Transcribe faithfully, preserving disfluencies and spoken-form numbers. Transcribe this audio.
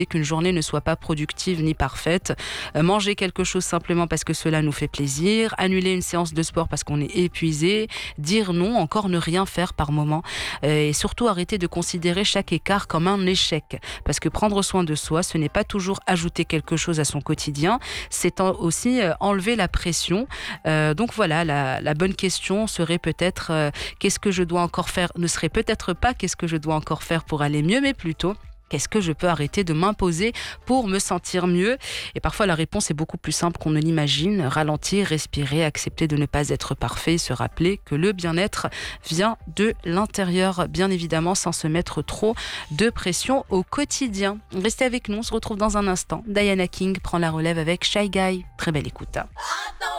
qu'une journée ne soit pas productive ni parfaite, euh, manger quelque chose simplement parce que cela nous fait plaisir, annuler une séance de sport parce qu'on est épuisé, dire non, encore ne rien faire par moment, euh, et surtout arrêter de considérer chaque écart comme un échec, parce que prendre soin de soi, ce n'est pas toujours ajouter quelque chose à son quotidien, c'est en- aussi euh, enlever la pression. Euh, donc voilà, la, la bonne question serait peut-être euh, qu'est-ce que je dois encore faire, ne serait peut-être pas qu'est-ce que je dois encore faire pour aller mieux, mais plutôt qu'est-ce que je peux arrêter de m'imposer pour me sentir mieux? Et parfois, la réponse est beaucoup plus simple qu'on ne l'imagine. Ralentir, respirer, accepter de ne pas être parfait, se rappeler que le bien-être vient de l'intérieur, bien évidemment, sans se mettre trop de pression au quotidien. Restez avec nous, on se retrouve dans un instant. Diana King prend la relève avec Shy Guy. Très belle écoute.